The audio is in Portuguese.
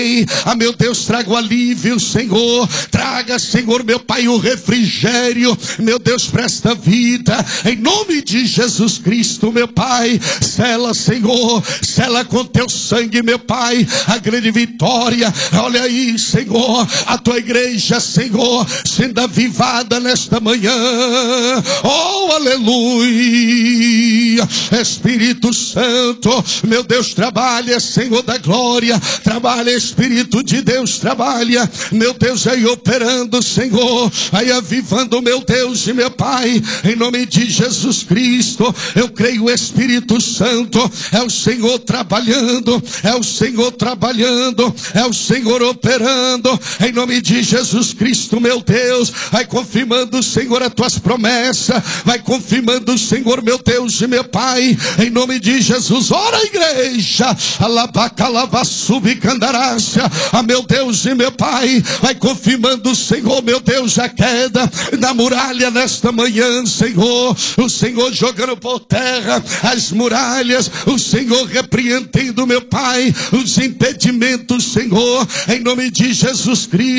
meu Deus, traga o alívio, Senhor. Traga, Senhor, meu Pai, o refrigério, meu Deus, para esta vida, em nome de Jesus Cristo, meu Pai. Sela, Senhor, sela com teu sangue, meu Pai, a grande vitória. Olha aí, Senhor, a tua igreja, Senhor, sendo avivada nesta manhã. Oh, aleluia. Espírito Santo, meu Deus, trabalha, Senhor da glória, trabalha, Espírito de Deus, trabalha, meu Deus, aí operando, Senhor, aí avivando, meu Deus e meu Pai, em nome de Jesus Cristo. Eu creio, Espírito Santo, é o Senhor trabalhando, é o Senhor trabalhando, é o Senhor operando, em nome de Jesus Cristo, meu Deus. Vai confirmando, Senhor, as tuas promessas, vai confirmando, Senhor, meu Deus e meu Pai, em nome de Jesus. Ora, igreja, meu Deus e meu Pai, vai confirmando, Senhor, meu Deus, a queda da muralha nesta manhã, Senhor. O Senhor jogando por terra as muralhas, o Senhor repreendendo, meu Pai, os impedimentos, Senhor, em nome de Jesus Cristo.